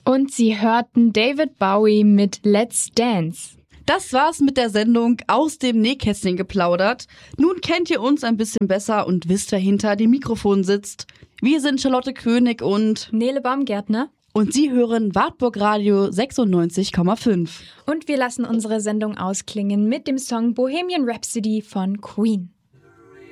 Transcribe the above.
Und Sie hörten David Bowie mit Let's Dance. Das war's mit der Sendung Aus dem Nähkästchen geplaudert. Nun kennt ihr uns ein bisschen besser und wisst, wer hinter dem Mikrofon sitzt. Wir sind Charlotte König und Nele Baumgärtner. Und Sie hören Wartburg Radio 96,5. Und wir lassen unsere Sendung ausklingen mit dem Song Bohemian Rhapsody von Queen.